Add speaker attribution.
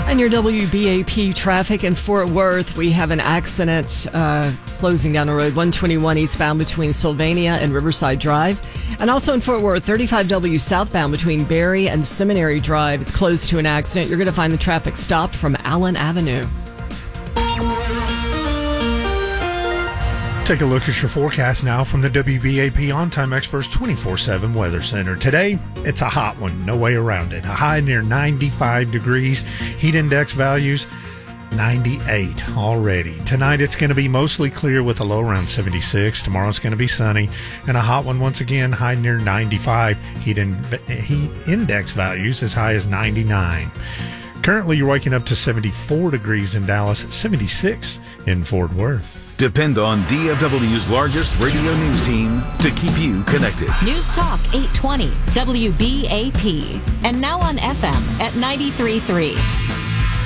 Speaker 1: And your WBAP traffic in Fort Worth, we have an accident closing down the road 121 eastbound between Sylvania and Riverside Drive. And also in Fort Worth, 35W southbound between Berry and Seminary Drive. It's close to an accident. You're going to find the traffic stopped from Allen Avenue.
Speaker 2: Take a look at your forecast now from the WBAP On-Time Experts 24/7 Weather Center. Today, it's a hot one. No way around it. A high near 95 degrees. Heat index values, 98 already. Tonight, it's going to be mostly clear with a low around 76. Tomorrow, it's going to be sunny. And a hot one once again, high near 95. Heat index values as high as 99. Currently, you're waking up to 74 degrees in Dallas, 76 in Fort Worth.
Speaker 3: Depend on DFW's largest radio news team to keep you connected.
Speaker 4: News Talk 820 WBAP. And now on FM at 93.3.